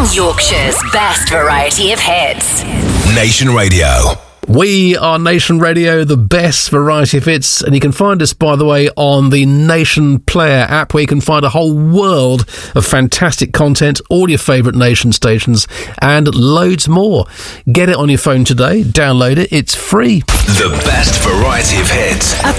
Yorkshire's best variety of hits. Nation Radio. We are Nation Radio, the best variety of hits, and you can find us, by the way, on the Nation Player app, where you can find a whole world of fantastic content, all your favourite Nation stations, and loads more. Get it on your phone today, download it, it's free. The best variety of hits. A